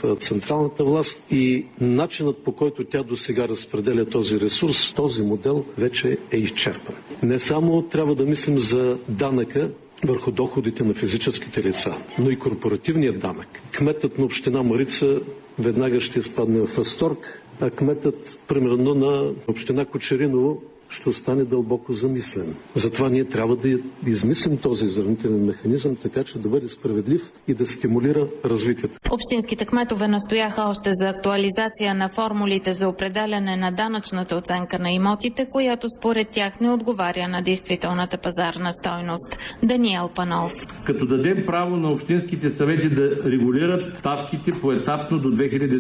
централната власт и начинът, по който тя досега разпределя този ресурс, този модел вече е изчерпан. Не само трябва да мислим за данъка върху доходите на физическите лица, но и корпоративният данък. Кметът на община Марица веднага ще изпадне в възторг, а кметът, примерно, на община Кочериново ще остане дълбоко замислен. Затова ние трябва да измислим този изравнителен механизъм, така че да бъде справедлив и да стимулира развитието. Общинските кметове настояха още за актуализация на формулите за определяне на данъчната оценка на имотите, която според тях не отговаря на действителната пазарна стойност. Даниел Панов. Като дадем право на общинските съвети да регулират ставките поетапно до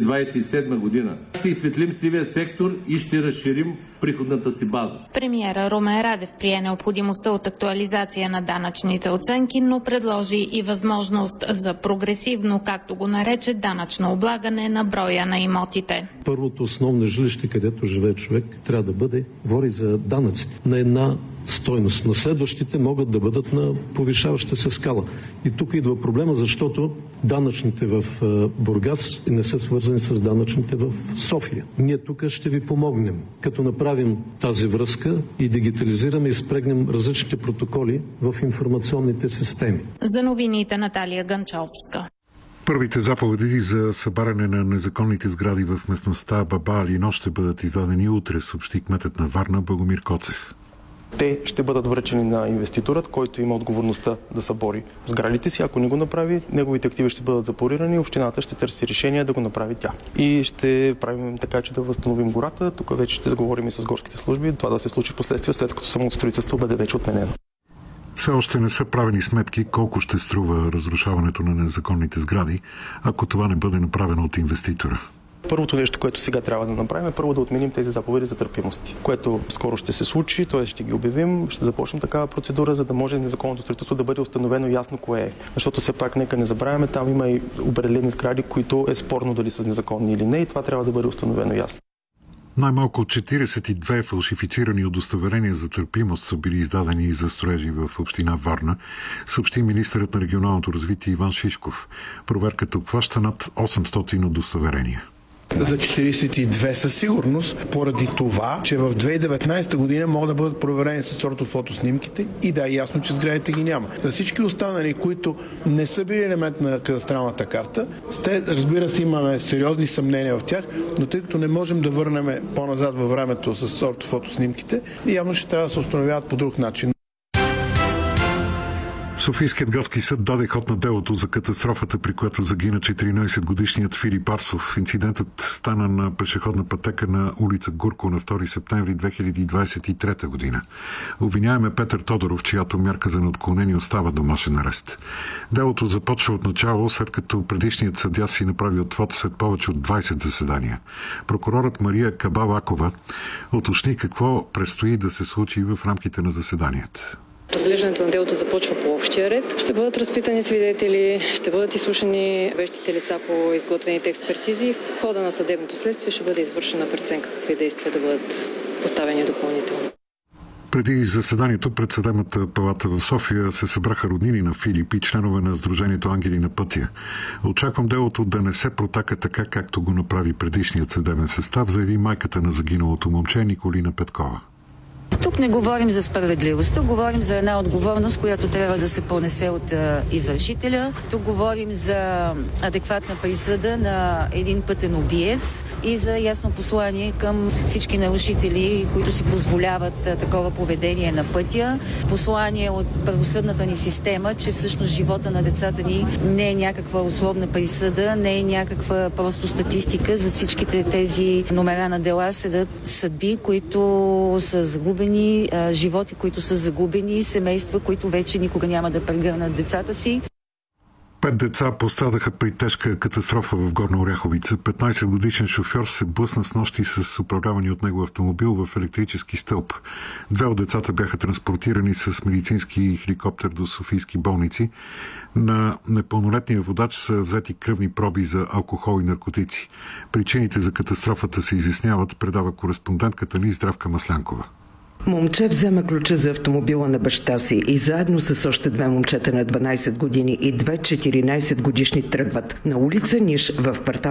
2027 година, ще изсветлим сивия сектор и ще разширим приходната си база. Премиера Румен Радев прие необходимостта от актуализация на данъчните оценки, но предложи и възможност за прогресивно, както го нарече, данъчно облагане на броя на имотите. Първото основно жилище, където живее човек, трябва да бъде, говори за данъците, на една стойност. На следващите могат да бъдат на повишаваща се скала. И тук идва проблема, защото данъчните в Бургас не са свързани с данъчните в София. Ние тук ще ви помогнем, като направим тази връзка и дигитализираме и спрегнем различните протоколи в информационните системи. За новините Наталия Ганчовска. Първите заповеди за събаряне на незаконните сгради в местността Баба Алино ще бъдат издадени утре, съобщи кметът на Варна Богомир Коцев. Те ще бъдат връчени на инвеститорът, който има отговорността да събори сградите си. Ако не го направи, неговите активи ще бъдат запорирани и общината ще търси решение да го направи тя. И ще правим така, че да възстановим гората. Тук вече ще говорим и с горските служби. Това да се случи в последствие, след като самото строителство бъде вече отменено. Все още не са правени сметки колко ще струва разрушаването на незаконните сгради, ако това не бъде направено от инвеститора. Първото нещо, което сега трябва да направим, е първо да отменим тези заповеди за търпимости, което скоро ще се случи, т.е. ще ги обявим, ще започнем такава процедура, за да може незаконното строителство да бъде установено ясно кое е. Защото все пак нека не забравяме, там има и определени сгради, които е спорно дали са незаконни или не, и това трябва да бъде установено ясно. Най-малко 42 фалшифицирани удостоверения за търпимост са били издадени за строежи в община Варна, съобщи министърът на регионалното развитие Иван Шишков. Проверката обхваща над 800 удостоверения. За 42 със сигурност, поради това, че в 2019 година могат да бъдат проверени с ортофотоснимките и да е ясно, че сградите ги няма. За всички останали, които не са били елемент на кадастралната карта, те, разбира се, имаме сериозни съмнения в тях, но тъй като не можем да върнем по-назад във времето с ортофотоснимките, явно ще трябва да се установяват по друг начин. Софийският градски съд даде ход на делото за катастрофата, при която загина 14-годишният Филип Арсов. Инцидентът стана на пешеходна пътека на улица Гурко на 2 септември 2023 година. Обвиняем е Петър Тодоров, чиято мярка за неотклонение остава домашен арест. Делото започва от начало, след като предишният съдия си направи отвод след повече от 20 заседания. Прокурорът Мария Кабалакова уточни какво предстои да се случи в рамките на заседанията. Разглеждането на делото започва по общия ред. Ще бъдат разпитани свидетели, ще бъдат изслушани вещите лица по изготвените експертизи. В хода на съдебното следствие ще бъде извършена преценка какви действия да бъдат поставени допълнително. Преди заседанието пред Съдебната палата в София се събраха роднини на Филип и членове на Сдружението Ангели на пътя. Очаквам делото да не се протака така, както го направи предишният съдебен състав, заяви майката на загиналото момче Николина Петкова. Тук не говорим за справедливост, тук говорим за една отговорност, която трябва да се понесе от извършителя. Тук говорим за адекватна присъда на един пътен убиец и за ясно послание към всички нарушители, които си позволяват такова поведение на пътя. Послание от правосъдната ни система, че всъщност живота на децата ни не е някаква условна присъда, не е някаква просто статистика. За всичките тези номера на дела седат съдби, които са загубени, животи, които са загубени, семейства, които вече никога няма да прегърнат децата си. 5 деца пострадаха при тежка катастрофа в Горна Оряховица. 15-годишен шофьор се блъсна с нощи с управлявани от него автомобил в електрически стълб. 2 от децата бяха транспортирани с медицински хеликоптер до софийски болници. На непълнолетния водач са взети кръвни проби за алкохол и наркотици. Причините за катастрофата се изясняват, предава кореспондентката ни Здравка Маслянкова. Момче взема ключа за автомобила на баща си и заедно с още 2 момчета на 12 години и 2 14 годишни тръгват на улица Ниш в квартал